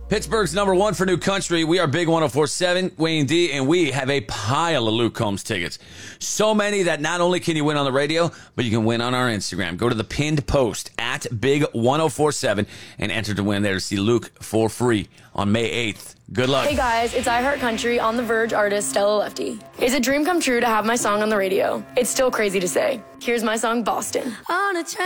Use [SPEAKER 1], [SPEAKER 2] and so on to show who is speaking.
[SPEAKER 1] Pittsburgh's number one for new country. We are Big 104.7, Wayne D, and we have a pile of Luke Combs tickets. So many that not only can you win on the radio, but you can win on our Instagram. Go to the pinned post at Big 104.7 and enter to win there to see Luke for free on May 8th. Good luck.
[SPEAKER 2] Hey guys, it's iHeartCountry on The Verge artist Stella Lefty. It's a dream come true to have my song on the radio. It's still crazy to say. Here's my song, Boston. On a